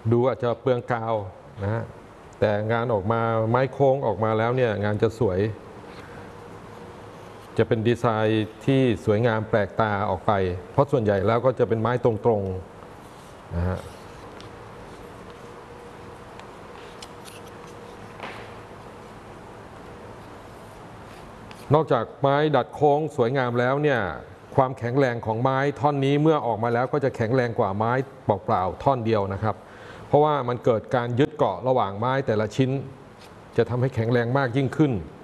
ดูอาจจะเปลืองกาวนะฮะแต่งานออกมาไม้โค้งออกมาแล้วเนี่ยงานจะสวยจะเป็นดีไซน์ที่สวยงามแปลกตาออกไปเพราะส่วนใหญ่แล้วก็จะเป็นไม้ตรงๆนะฮะนอกจากไม้ดัดโค้งสวยงามแล้วเนี่ยความแข็งแรงของไม้ท่อนนี้เมื่อออกมาแล้วก็จะแข็งแรงกว่าไม้เปล่าๆท่อนเดียวนะครับเพราะว่ามันเกิดการยึดเกาะระหว่างไม้แต่ละชิ้นจะทำให้แข็งแรงมากยิ่งขึ้น